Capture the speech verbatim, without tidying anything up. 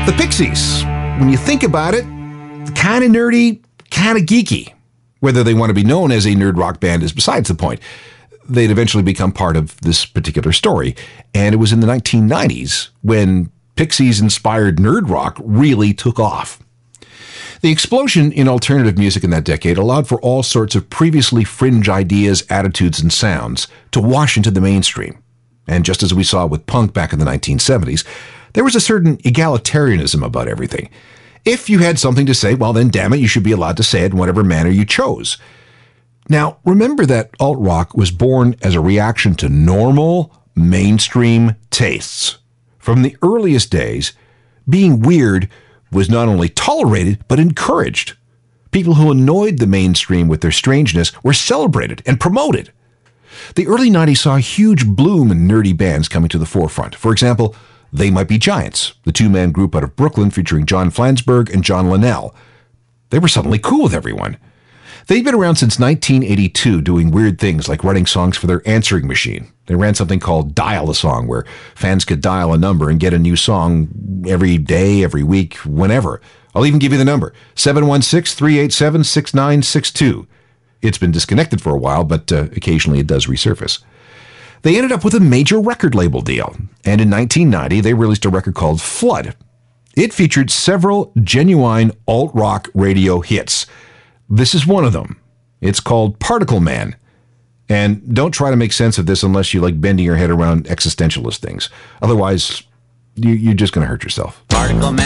The Pixies, when you think about it, kind of nerdy, kind of geeky. Whether they want to be known as a nerd rock band is besides the point. They'd eventually become part of this particular story. And it was in the nineteen nineties when Pixies-inspired nerd rock really took off. The explosion in alternative music in that decade allowed for all sorts of previously fringe ideas, attitudes, and sounds to wash into the mainstream. And just as we saw with punk back in the nineteen seventies, there was a certain egalitarianism about everything. If you had something to say, well, then damn it, you should be allowed to say it in whatever manner you chose. Now, remember that alt-rock was born as a reaction to normal, mainstream tastes. From the earliest days, being weird was not only tolerated, but encouraged. People who annoyed the mainstream with their strangeness were celebrated and promoted. The early nineties saw a huge bloom in nerdy bands coming to the forefront. For example, They Might Be Giants, the two-man group out of Brooklyn featuring John Flansburgh and John Linnell. They were suddenly cool with everyone. They've been around since nineteen eighty-two, doing weird things like writing songs for their answering machine. They ran something called Dial a Song, where fans could dial a number and get a new song every day, every week, whenever. I'll even give you the number, seven one six, three eight seven, six nine six two. It's been disconnected for a while, but uh, occasionally it does resurface. They ended up with a major record label deal, and in nineteen ninety, they released a record called Flood. It featured several genuine alt-rock radio hits. This is one of them. It's called Particle Man. And don't try to make sense of this unless you like bending your head around existentialist things. Otherwise, you, you're just going to hurt yourself. Particle Man.